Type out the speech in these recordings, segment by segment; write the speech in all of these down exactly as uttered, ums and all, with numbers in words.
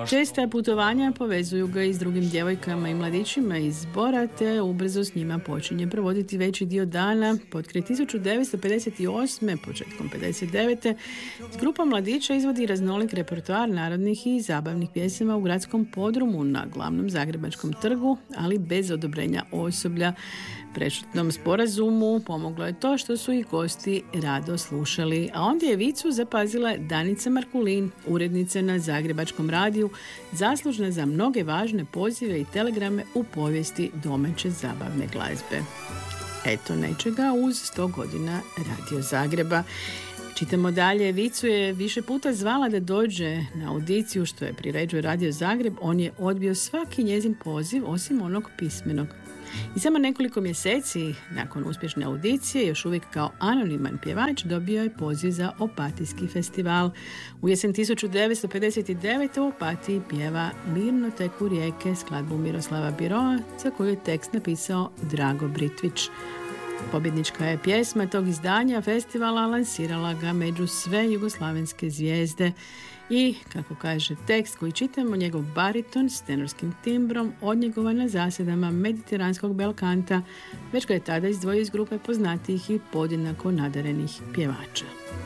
Česta putovanja povezuju ga i s drugim djevojkama i mladićima iz zbora, te ubrzo s njima počinje provoditi veći dio dana. Potkraj tisuću devetsto pedeset osme. početkom pedeset devete. s grupom mladića izvodi raznolik repertoar narodnih i zabavnih pjesama u gradskom podrumu na glavnom zagrebačkom trgu, ali bez odobrenja osoblja. Prešutnom sporazumu pomoglo je to što su ih gosti rado slušali, a onda je vicu zapazila Danica Markulin, urednica na Zagrebačkom radiju, zaslužna za mnoge važne pozive i telegrame u povijesti domaće zabavne glazbe. Eto nečega uz sto godina Radio Zagreba. Čitamo dalje, Vicu je više puta zvala da dođe na audiciju što je priređuje Radio Zagreb. On je odbio svaki njezin poziv osim onog pismenog. I samo nekoliko mjeseci nakon uspješne audicije, još uvijek kao anoniman pjevač, dobio je poziv za Opatijski festival. U jesen tisuću devetsto pedeset devete. u Opatiji pjeva Mirno teku rijeke, skladbu Miroslava Biroa, za koju je tekst napisao Drago Britvić. Pobjednička je pjesma tog izdanja festivala, lansirala ga među sve jugoslavenske zvijezde i, kako kaže tekst koji čitamo, njegov bariton s tenorskim timbrom odnjegovan na zasadama mediteranskog belkanta, već ga je tada izdvojio iz grupe poznatijih i podjednako nadarenih pjevača.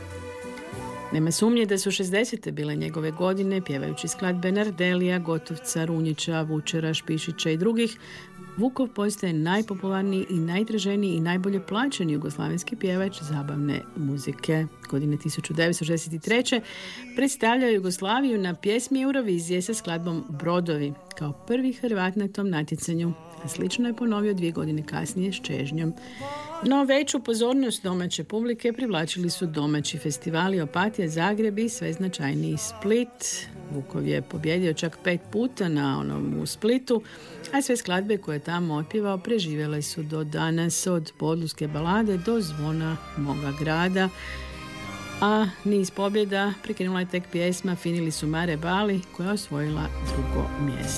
Nema sumnje da su šezdesete bile njegove godine, pjevajući skladbe Nardelija, Gotovca, Runjića, Vučera, Špišića i drugih. Vukov postaje najpopularniji i najtraženiji i najbolje plaćeni jugoslavenski pjevač zabavne muzike. Godine tisuću devetsto šezdeset treće. predstavljao Jugoslaviju na pjesmi Eurovizije sa skladbom Brodovi, kao prvi Hrvat na tom natjecanju, a slično je ponovio dvije godine kasnije s Čežnjom. No veću pozornost domaće publike privlačili su domaći festivali Opatija, Zagreb i sve značajniji Split. Vukov je pobjedio čak pet puta na onom u Splitu, a sve skladbe koje je tamo otpjevao preživjele su do danas, od Podluske balade do Zvona moga grada. A niz pobjeda prekinula je tek pjesma Finili su mare bali, koja je osvojila drugo mjesto.